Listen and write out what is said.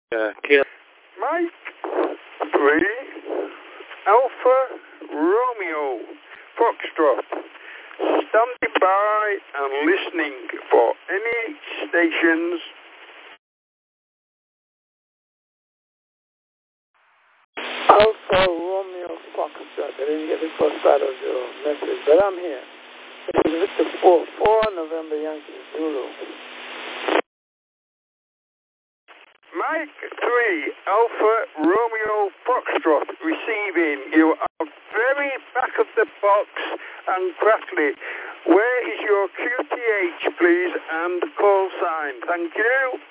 Mike 3, Alpha Romeo, Foxtrot, standing by and listening for any stations. Alpha Romeo, Foxtrot. I didn't get the first part of your message, but I'm here. This is Victor 4 November Yankee Zulu. Mike 3, Alpha Romeo Foxtrot, receiving. You are very back of the box and crackly. Where is your QTH, please, and call sign? Thank you.